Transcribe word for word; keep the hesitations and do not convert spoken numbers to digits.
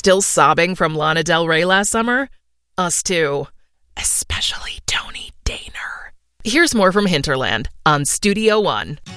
Still sobbing from Lana Del Rey last summer? Us too. Especially Tony Daner. Here's more from Hinterland on Studio One.